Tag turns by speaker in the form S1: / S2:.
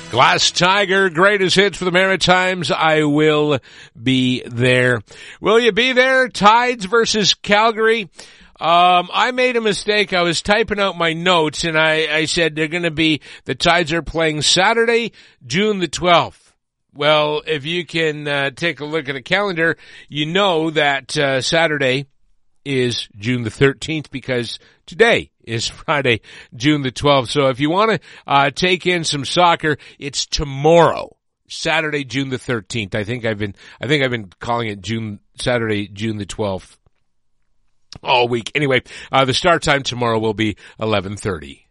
S1: Glass Tiger, greatest hits for the Maritimes. I will be there. Will you be there? Tides versus Calgary. I made a mistake. I was typing out my notes and I said the Tides are playing Saturday, June the 12th. Well, if you can take a look at the calendar, you know that Saturday is June the 13th because today is Friday, June the 12th. So if you want to take in some soccer, it's tomorrow, Saturday, June the 13th. I think I've been calling it Saturday, June the 12th all week. Anyway, the start time tomorrow will be 11:30.